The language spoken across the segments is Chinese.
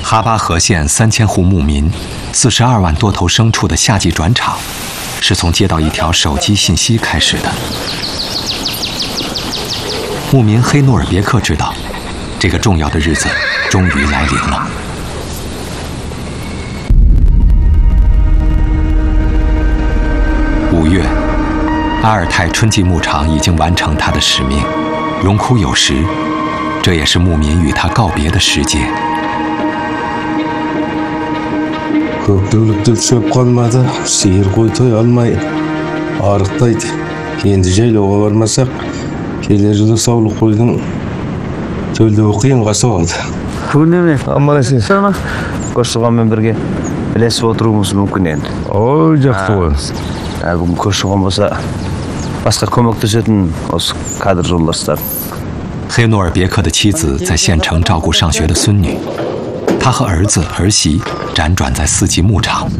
哈巴河县3000户牧民、42万多头牲畜的夏季转场，是从接到一条手机信息开始的。牧民黑努尔别克知道，这个重要的日子终于来临了。5月，阿尔泰春季牧场已经完成它的使命，荣枯有时，这也是牧民与他告别的时节。 көктөбөлүктө шөп калмады, сиыр кой той алмай арыктайт. Енді жайлауға бармасақ, келер жылы саулық қойдың төлдеуі қиынға соғады. Бүгін неме? Амаласыз. Көрші-қонмен бірге білесіп отыруымыз мүмкін енді. Ой, жақсы ғой. Бүгін көрші-қон болса, басқа көмектесетін осы кадр жолдастар. 黑努尔别克的妻子在县城照顾上学的孙女，他和儿子儿媳辗转在4季牧场。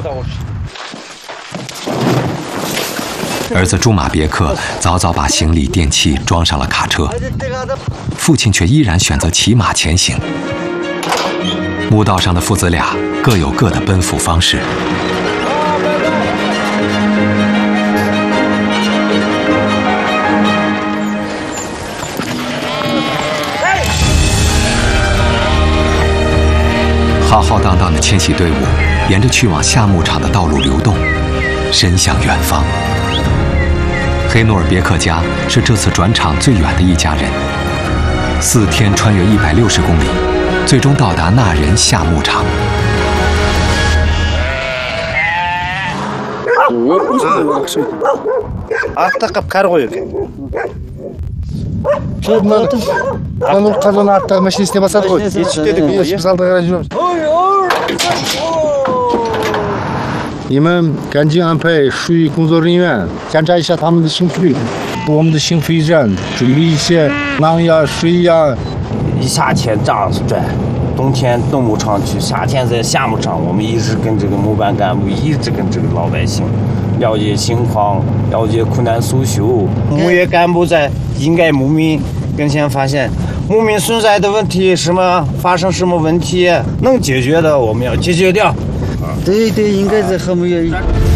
儿子朱马别克早早把行李电器装上了卡车，父亲却依然选择骑马前行。牧道上的父子俩各有各的奔赴方式。浩浩荡荡的迁徙队伍沿着去往夏牧场的道路流动，伸向远方。黑努尔别克家是这次转场最远的一家人，4天穿越160公里，最终到达纳仁夏牧场。 Қанын аттағы машинесіне басады ғой. Ешіміз алда қарай жүреміз. Имам 간지 안패 수익工作人员检查一下他们的心肺，我们的心肺站注意一些狼呀、水呀。 夏天这样转，冬天动牧场去，夏天在夏牧场，我们一直跟这个牧班干部一直跟这个老百姓了解情况，了解苦难诉求。牧业干部在应该牧民跟前发现牧民存在的问题，什么发生什么问题能解决的，我们要解决掉。 对，应该在和牧业。